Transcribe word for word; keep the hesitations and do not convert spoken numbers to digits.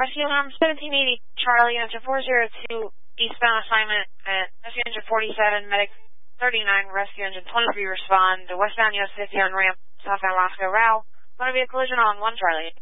Rescue number seventeen eighty, Charlie, engine four zero two, eastbound assignment at rescue engine forty-seven, medic thirty-nine, rescue engine twenty-three, respond to westbound U S fifty on ramp, southbound Roscoe Rao. Going to be a collision on one Charlie.